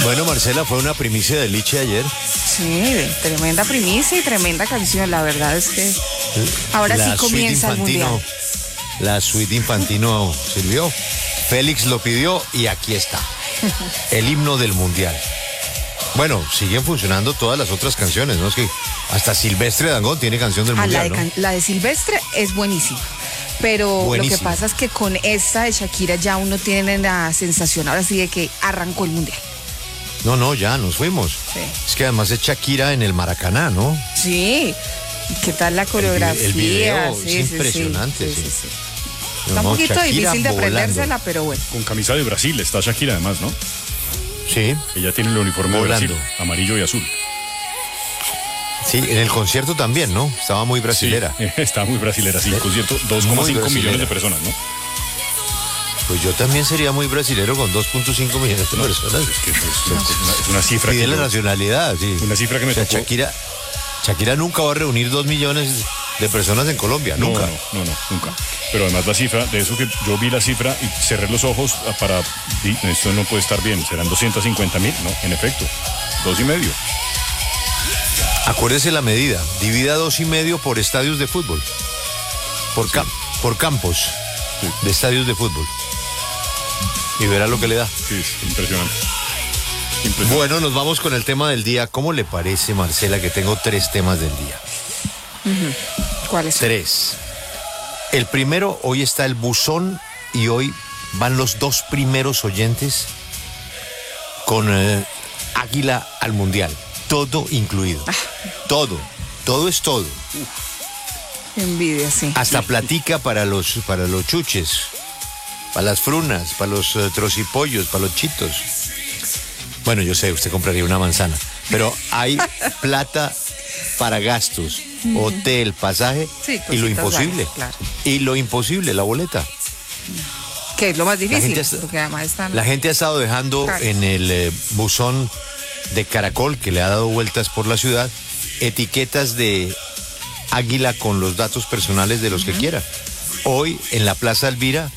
Bueno, Marcela, fue una primicia de Liche ayer. Sí, tremenda primicia y tremenda canción. La verdad es que ahora sí comienza el mundial. La suite Infantino sirvió. Félix lo pidió y aquí está. El himno del mundial. Bueno, siguen funcionando todas las otras canciones, ¿no? Es que hasta Silvestre Dangond tiene canción del mundial, ¿no? La de Silvestre es buenísima. Pero lo que pasa es que con esta de Shakira ya uno tiene la sensación ahora sí de que arrancó el mundial. No, ya nos fuimos. Sí. Es que además es Shakira en el Maracaná, ¿no? Sí. ¿Qué tal la coreografía? El video sí, es impresionante. Sí. Está un poquito Shakira difícil de volando. aprendérsela, pero bueno. Con camisa de Brasil está Shakira además, ¿no? Sí. Ella tiene el uniforme volando. de Brasil, amarillo y azul. Sí, en el concierto también, ¿no? Estaba muy brasilera. Sí, está muy brasilera, sí. El concierto, 2,5 millones de personas, ¿no? Pues yo también sería muy brasilero con 2.5 millones de personas. Es que es una cifra. Pide la nacionalidad, sí. Una cifra que me tocó. Shakira nunca va a reunir 2 millones de personas en Colombia, nunca. No, nunca. Pero además la cifra, de eso que yo vi la cifra y cerré los ojos para... Esto no puede estar bien, serán 250,000, no, en efecto, 2,5. Acuérdese la medida, divida 2,5 por estadios de fútbol, por campos de estadios de fútbol. Y verá lo que le da. Sí, es impresionante. Bueno, nos vamos con el tema del día. ¿Cómo le parece, Marcela, que tengo 3 temas del día? ¿Cuáles? 3. El primero, hoy está el buzón y hoy van los 2 primeros oyentes con Águila al Mundial. Todo incluido. Todo es todo. Qué envidia, sí. Hasta platica para los chuches, para las frunas, para los trocipollos, para los chitos. Bueno, yo sé, usted compraría una manzana, pero hay plata para gastos, hotel, pasaje, sí, y lo imposible. Varias, claro. Y lo imposible, la boleta. Que es lo más difícil, porque además la gente ha estado dejando en el buzón de Caracol, que le ha dado vueltas por la ciudad, etiquetas de Águila con los datos personales de los que quiera. Hoy, en la Plaza Elvira,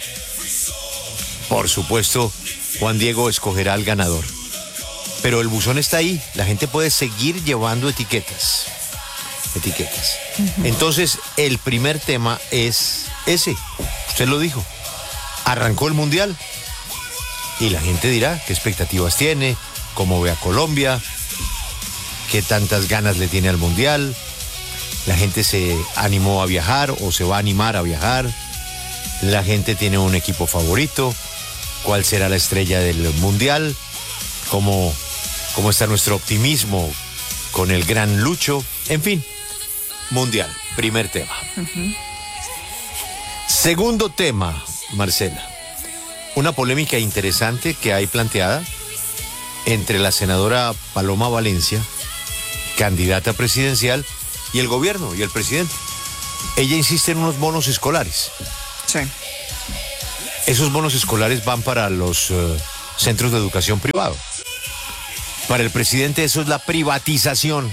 por supuesto, Juan Diego escogerá al ganador. Pero el buzón está ahí, la gente puede seguir llevando etiquetas. Entonces, el primer tema es ese, usted lo dijo, arrancó el mundial y la gente dirá qué expectativas tiene, cómo ve a Colombia, qué tantas ganas le tiene al mundial. La gente se animó a viajar o se va a animar a viajar. La gente tiene un equipo favorito. ¿Cuál será la estrella del mundial? ¿Cómo está nuestro optimismo con el gran Lucho? En fin, mundial, primer tema. Segundo tema, Marcela. Una polémica interesante que hay planteada entre la senadora Paloma Valencia, candidata presidencial, y el gobierno y el presidente. Ella insiste en unos bonos escolares. Sí. Esos bonos escolares van para los centros de educación privado. Para el presidente eso es la privatización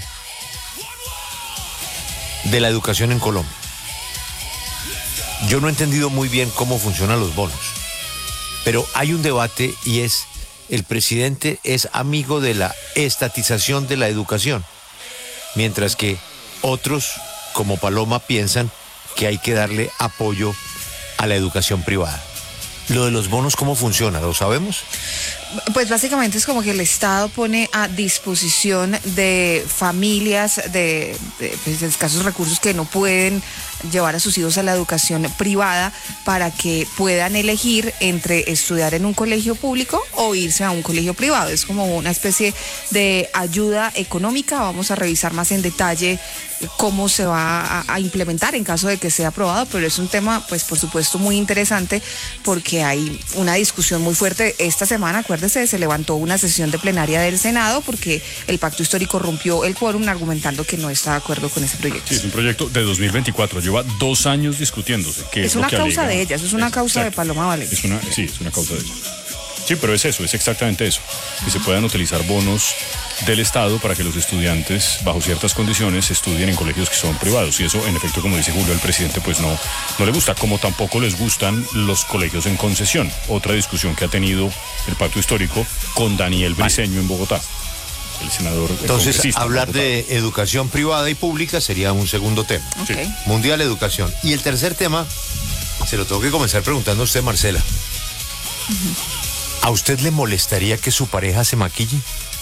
de la educación en Colombia. Yo no he entendido muy bien cómo funcionan los bonos, pero hay un debate y es: el presidente es amigo de la estatización de la educación, mientras que otros, como Paloma, piensan que hay que darle apoyo a la educación privada. Lo de los bonos, ¿cómo funciona? ¿Lo sabemos? Pues básicamente es como que el Estado pone a disposición de familias de escasos recursos que no pueden llevar a sus hijos a la educación privada para que puedan elegir entre estudiar en un colegio público o irse a un colegio privado. Es como una especie de ayuda económica. Vamos a revisar más en detalle cómo se va a implementar en caso de que sea aprobado, pero es un tema, pues por supuesto, muy interesante porque hay una discusión muy fuerte esta semana. Acuérdese, se levantó una sesión de plenaria del Senado porque el pacto histórico rompió el quórum argumentando que no está de acuerdo con ese proyecto. Sí, es un proyecto de 2024, lleva 2 años discutiéndose. Es una causa de ella, eso es una causa de Paloma Valencia. Sí, es una causa de ella. Sí, pero es eso, es exactamente eso, que se puedan utilizar bonos del Estado para que los estudiantes, bajo ciertas condiciones, estudien en colegios que son privados. Y eso, en efecto, como dice Julio, al presidente, pues no le gusta, como tampoco les gustan los colegios en concesión. Otra discusión que ha tenido el Pacto Histórico con Daniel Briceño en Bogotá, el senador. Entonces, hablar de educación privada y pública sería un segundo tema. Okay. Mundial, educación. Y el tercer tema, se lo tengo que comenzar preguntando a usted, Marcela. ¿A usted le molestaría que su pareja se maquille?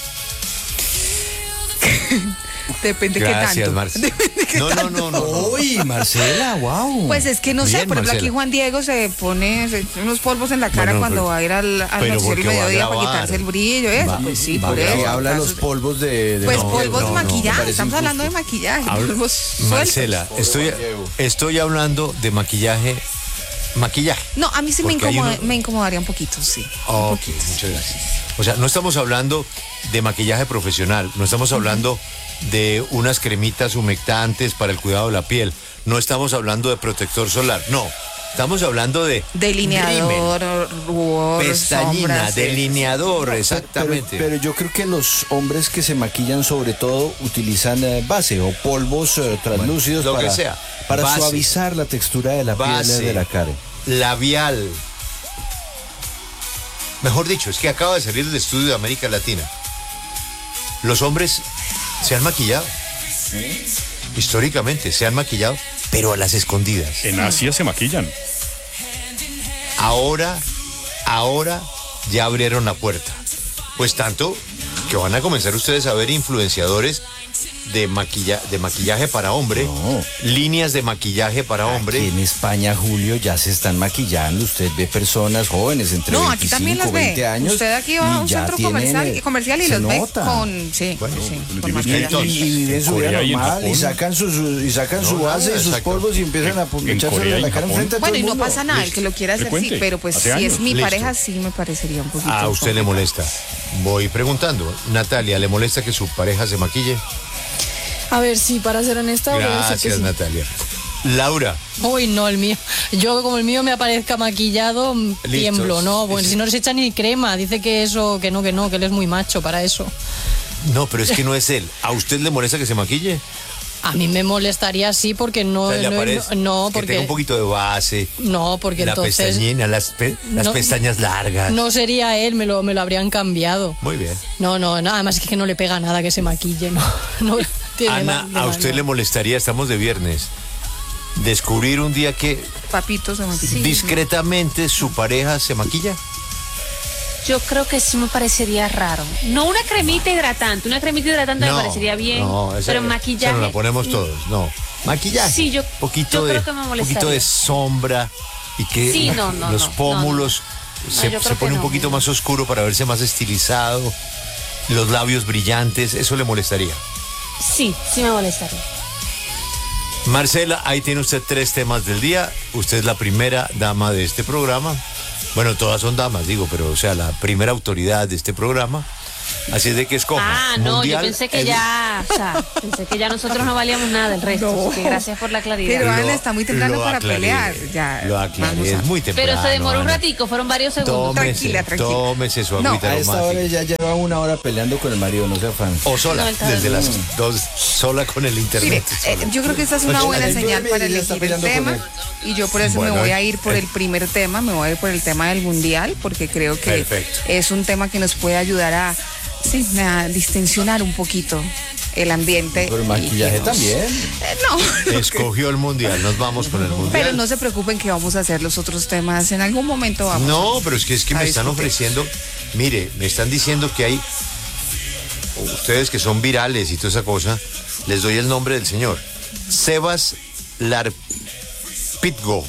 Depende Gracias, qué tanto. Marcela. No. Uy, Marcela, wow. Pues es que no sé, Bien, por ejemplo, Marcela. aquí Juan Diego se pone unos polvos en la cara Bueno, cuando pero- va a ir al pero noticiero porque el va a mediodía para grabar. quitarse el brillo, eso, pues sí, por Porque eso. habla los Casos- polvos de Pues No, polvos no, de no, maquillaje, me estamos parece hablando de injusto. maquillaje, Habla- polvos sueltos. Marcela, estoy hablando de maquillaje. No, a mí sí Porque hay uno- me incomodaría un poquito, sí. Ok, muchas gracias. O sea, no estamos hablando de maquillaje profesional, no estamos hablando de unas cremitas humectantes para el cuidado de la piel, no estamos hablando de protector solar, no. Estamos hablando de Delineador, rubor, rímel, pestañina, sombras, delineador, exactamente. Pero yo creo que los hombres que se maquillan sobre todo utilizan base o polvos translúcidos lo que para, sea. para Base. suavizar la textura de la Base. piel de la cara. Labial. Mejor dicho, es que acaba de salir el estudio de América Latina. Los hombres se han maquillado. Históricamente se han maquillado, pero a las escondidas. En Asia se maquillan. Ahora ya abrieron la puerta. Pues tanto que van a comenzar ustedes a ver influenciadores de maquillaje para hombre, No. líneas de maquillaje para hombre. Aquí en España, Julio, ya se están maquillando. Usted ve personas jóvenes entre No, 25, aquí también las 20 ve. años. Usted aquí va a y un ya centro tienen, comercial y se los ve nota. con, sí, Bueno, sí, los con digo, maquillaje. entonces, Y viven su vida Corea y en normal y Japón. sacan su No, base y sus exacto. polvos y empiezan a En echárselo Corea en y la en cara Japón. enfrente a todo Bueno, el y no mundo. pasa nada, el que lo quiera hacer sí, Frecuente. pero pues Hace si años. es mi Listo. pareja sí me parecería un poquito. A usted le molesta. Voy preguntando. Natalia, ¿le molesta que su pareja se maquille? A ver, sí, para ser honesta, voy a decir que Gracias, sí. Natalia. Laura, Uy, no, el mío. Yo, como el mío me aparezca maquillado, tiemblo, ¿no? Bueno, Sí. si no se echa ni crema, dice que eso, que no, que él es muy macho para eso. no, pero es que no es él. ¿A usted le molesta que se maquille? A mí me molestaría sí, porque no, O sea, ¿le aparece? no, Que tenga porque un poquito de base, no, porque la entonces pestañina, las no- pestañas largas. no sería él, me lo habrían cambiado. Muy bien. No, nada más es que no le pega nada que se maquille, no tiene Ana, más- de ¿a más, usted no. le molestaría, estamos de viernes, descubrir un día que Papitos de maquillaje. discretamente su pareja se maquilla? Yo creo que sí me parecería raro. No una cremita hidratante. Una cremita hidratante me parecería bien. No, esa, pero esa maquillaje. no la ponemos todos, no. Maquillaje. Sí, yo poquito creo de, que me poquito molestaría. de sombra y que Sí, no, los no, pómulos no, se, yo se creo pone que un no. poquito más oscuro para verse más estilizado, los labios brillantes, eso le molestaría. Sí me molestaría. Marcela, ahí tiene usted 3 temas del día. Usted es la primera dama de este programa. Bueno, todas son damas, digo, pero o sea, la primera autoridad de este programa. Así es de que escoja. Ah, no, Mundial, yo pensé que pensé que ya nosotros no valíamos nada del resto. No. Así que gracias por la claridad. Pero Ana, está muy temprano lo para aclaré, pelear. Ya, lo aclaré, vamos a- es muy temprano. Pero se demoró un Ana. ratico, fueron varios segundos. Tranquila. Tómese su No, agüita A esta hora aromática. ya lleva 1 hora peleando con el marido, no sea fan. O sola, No, está desde bien. las 2, sola con el Mire, internet. yo creo que esta es una Oye, buena ayúdeme, señal para ella está elegir el peleando con tema y yo por eso Bueno, me voy a ir por el primer tema, me voy a ir por el tema del mundial porque creo que Perfecto. es un tema que nos puede ayudar a distensionar un poquito el ambiente. Pero el y maquillaje que nos- también. No, Escogió el mundial, nos vamos con el mundial. pero no se preocupen que vamos a hacer los otros temas en algún momento. Vamos. No, pero es que a me están discutir. ofreciendo, mire, me están diciendo que hay, ustedes que son virales y toda esa cosa, les doy el nombre del señor. Sebas Larpitgo.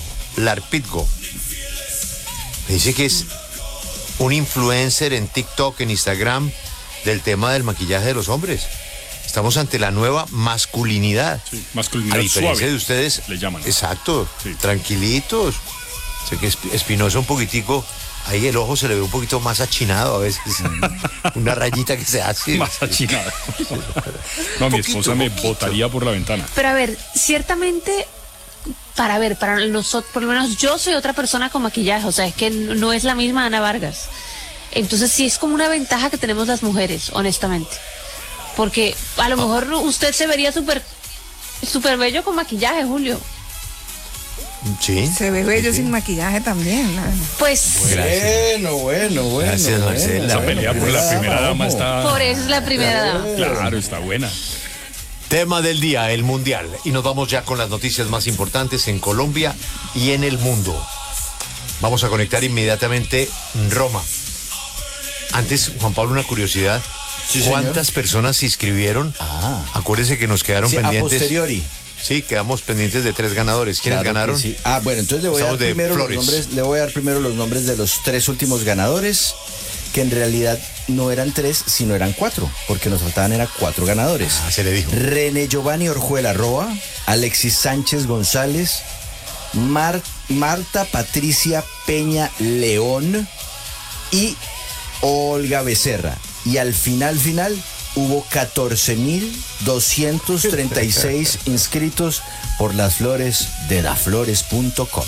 Me dice que es un influencer en TikTok, en Instagram, del tema del maquillaje de los hombres. Estamos ante la nueva masculinidad. Sí, masculinidad A diferencia suave, de ustedes. le llaman. Exacto, Sí. tranquilitos. Sé que Espinosa un poquitico, ahí el ojo se le ve un poquito más achinado a veces. Una rayita que se hace. Más achinada. No, mi esposa me botaría por la ventana. Pero a ver, ciertamente, para nosotros, por lo menos yo soy otra persona con maquillaje, o sea, es que no es la misma Ana Vargas. Entonces sí es como una ventaja que tenemos las mujeres, honestamente. Porque a lo mejor usted se vería súper bello con maquillaje, Julio. Sí. Se ve bello sin maquillaje también, ¿no? Pues Bueno. Gracias, Marcela. La pelea por la primera dama está... por eso es la primera dama. Claro, está buena. Tema del día, el Mundial. Y nos vamos ya con las noticias más importantes en Colombia y en el mundo. Vamos a conectar inmediatamente Roma. Antes, Juan Pablo, una curiosidad. Sí, ¿Cuántas personas se inscribieron? Acuérdese que nos quedaron pendientes. A posteriori. Sí, quedamos pendientes de 3 ganadores. ¿Quiénes Claro ganaron? sí. Bueno, entonces le voy a dar primero los nombres de los 3 últimos ganadores, que en realidad no eran 3, sino eran 4, porque nos faltaban 4 ganadores. Se le dijo. René Giovanni Orjuela Roa, Alexis Sánchez González, Marta Patricia Peña León y Olga Becerra. Y al final hubo 14.236 inscritos por las flores de daflores.com.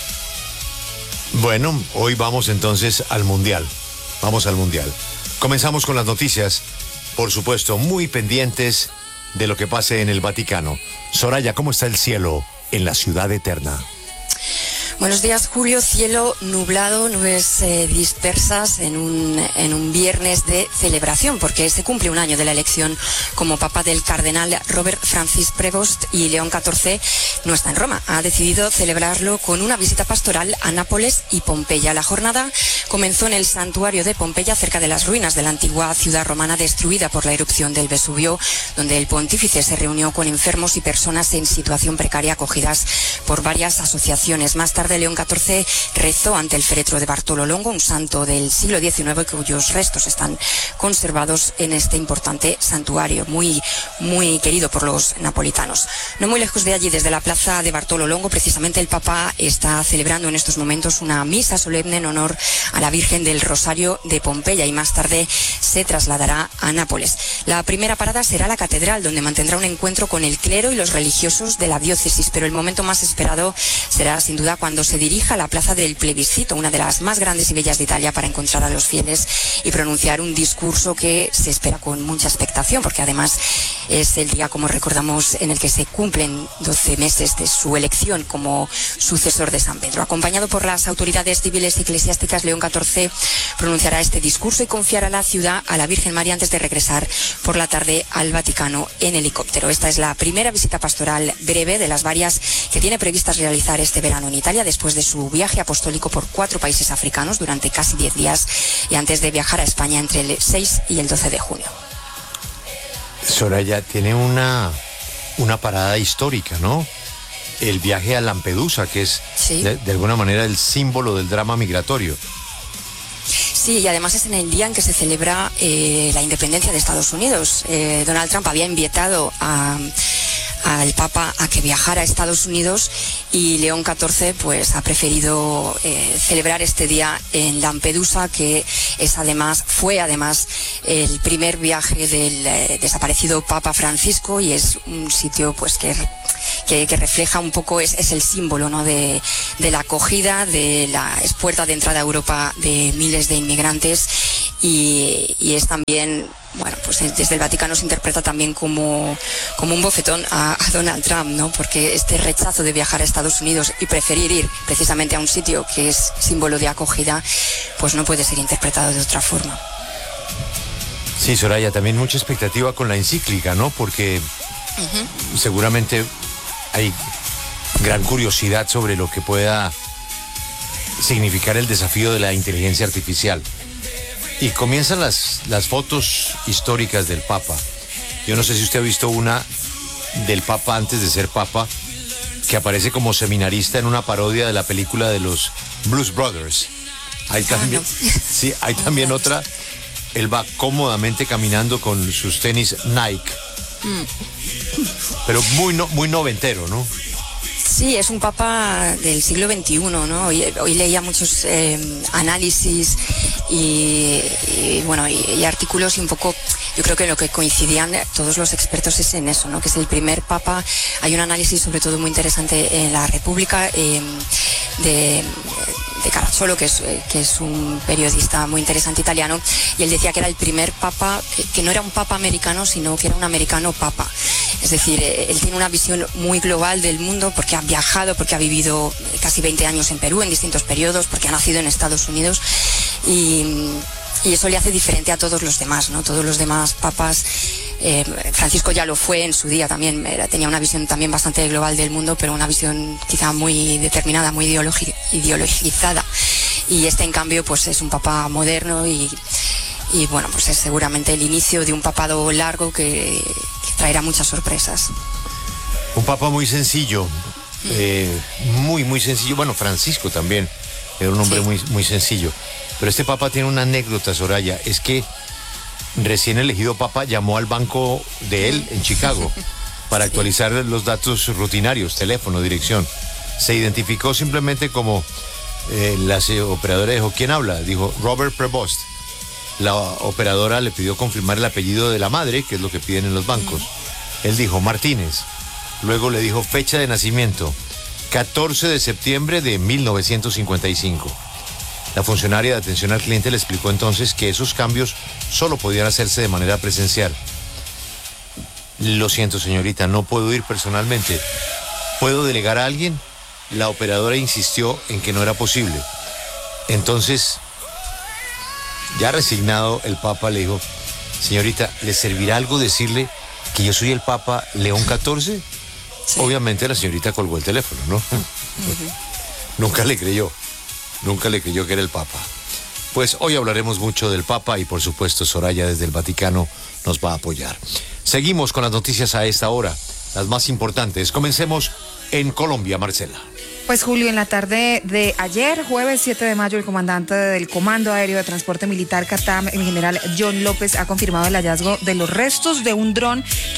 Bueno, hoy vamos entonces al Mundial. Vamos al Mundial. Comenzamos con las noticias, por supuesto, muy pendientes de lo que pase en el Vaticano. Soraya, ¿cómo está el cielo en la ciudad eterna? Buenos días, Julio. Cielo nublado, nubes dispersas en un viernes de celebración, porque se cumple un año de la elección como papa del cardenal Robert Francis Prevost, y León XIV no está en Roma. Ha decidido celebrarlo con una visita pastoral a Nápoles y Pompeya. La jornada comenzó en el santuario de Pompeya, cerca de las ruinas de la antigua ciudad romana destruida por la erupción del Vesubio, donde el pontífice se reunió con enfermos y personas en situación precaria acogidas por varias asociaciones. Más tarde, León XIV rezó ante el féretro de Bartolo Longo, un santo del siglo XIX cuyos restos están conservados en este importante santuario, muy querido por los napolitanos. No muy lejos de allí, desde la plaza de Bartolo Longo, precisamente el Papa está celebrando en estos momentos una misa solemne en honor a la Virgen del Rosario de Pompeya, y más tarde se trasladará a Nápoles. La primera parada será la catedral, donde mantendrá un encuentro con el clero y los religiosos de la diócesis, pero el momento más esperado será sin duda cuando se dirija a la plaza del Plebiscito, una de las más grandes y bellas de Italia, para encontrar a los fieles y pronunciar un discurso que se espera con mucha expectación, porque además es el día, como recordamos, en el que se cumplen 12 meses de su elección como sucesor de San Pedro. Acompañado por las autoridades civiles y eclesiásticas, León XIV pronunciará este discurso y confiará la ciudad a la Virgen María antes de regresar por la tarde al Vaticano en helicóptero. Esta es la primera visita pastoral breve de las varias que tiene previstas realizar este verano en Italia, después de su viaje apostólico por 4 países africanos durante casi 10 días y antes de viajar a España entre el 6 y el 12 de junio. Soraya, tiene una parada histórica, ¿no? El viaje a Lampedusa, que es sí, de alguna manera el símbolo del drama migratorio. Sí, y además es en el día en que se celebra la independencia de Estados Unidos. Donald Trump había invitado al Papa a que viajara a Estados Unidos, y León XIV pues ha preferido celebrar este día en Lampedusa, que fue además el primer viaje del desaparecido Papa Francisco, y es un sitio pues que refleja un poco, es el símbolo, ¿no?, de la acogida, es puerta de entrada a Europa de miles de inmigrantes, y es también, bueno, pues desde el Vaticano se interpreta también como un bofetón a Donald Trump, ¿no? Porque este rechazo de viajar a Estados Unidos y preferir ir precisamente a un sitio que es símbolo de acogida, pues no puede ser interpretado de otra forma. Sí, Soraya, también mucha expectativa con la encíclica, ¿no? Porque seguramente hay gran curiosidad sobre lo que pueda significar el desafío de la inteligencia artificial. Y comienzan las fotos históricas del Papa. Yo no sé si usted ha visto una del Papa antes de ser Papa, que aparece como seminarista en una parodia de la película de los Blues Brothers. Hay también, sí, hay también otra. Él va cómodamente caminando con sus tenis Nike. Pero muy noventero, ¿no? Sí, es un papa del siglo XXI, ¿no? Hoy leía muchos análisis y artículos y un poco, yo creo que lo que coincidían todos los expertos es en eso, ¿no? Que es el primer papa. Hay un análisis sobre todo muy interesante en La República de Carazzolo, que es un periodista muy interesante italiano, y él decía que era el primer papa, que no era un papa americano, sino que era un americano papa. Es decir, él tiene una visión muy global del mundo porque ha viajado, porque ha vivido casi 20 años en Perú en distintos periodos, porque ha nacido en Estados Unidos y eso le hace diferente a todos los demás, ¿no? Todos los demás papas, Francisco ya lo fue en su día también, tenía una visión también bastante global del mundo, pero una visión quizá muy determinada, muy ideologizada. Y este, en cambio, pues es un papa moderno y bueno, pues es seguramente el inicio de un papado largo que traerá muchas sorpresas. Un papa muy sencillo, muy sencillo. Bueno, Francisco también era un hombre muy sencillo. Pero este papa tiene una anécdota, Soraya, es que recién elegido papa llamó al banco de él en Chicago para actualizar los datos rutinarios, teléfono, dirección. Se identificó simplemente como la operadora dijo, ¿quién habla? Dijo, Robert Prevost. La operadora le pidió confirmar el apellido de la madre, que es lo que piden en los bancos. Él dijo, Martínez. Luego le dijo, fecha de nacimiento, 14 de septiembre de 1955. La funcionaria de atención al cliente le explicó entonces que esos cambios solo podían hacerse de manera presencial. Lo siento, señorita, no puedo ir personalmente. ¿Puedo delegar a alguien? La operadora insistió en que no era posible. Entonces, ya resignado, el Papa le dijo, señorita, ¿le servirá algo decirle que yo soy el Papa León XIV? Sí. Obviamente la señorita colgó el teléfono, ¿no? Nunca le creyó que era el Papa. Pues hoy hablaremos mucho del Papa y por supuesto Soraya desde el Vaticano nos va a apoyar. Seguimos con las noticias a esta hora, las más importantes. Comencemos en Colombia, Marcela. Pues Julio, en la tarde de ayer, jueves 7 de mayo, el comandante del Comando Aéreo de Transporte Militar CATAM, el general John López, ha confirmado el hallazgo de los restos de un dron